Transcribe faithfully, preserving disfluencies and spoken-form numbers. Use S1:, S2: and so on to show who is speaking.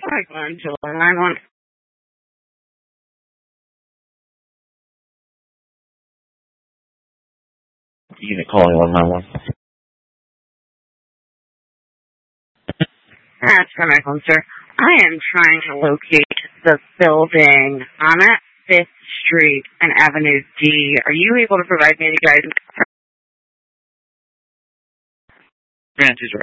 S1: Hi, Angela. nine one.
S2: Unit calling one nine one.
S1: That's for my phone, sir. I am trying to locate the building. I'm at fifth Street and Avenue D. Are you able to provide me any guidance?
S2: Grant is right.